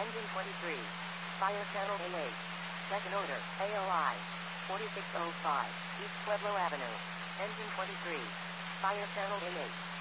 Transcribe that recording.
Engine 23. Fire channel A8. Second order, AOI. 4605, East Pueblo Avenue. Engine 23. Fire channel A8.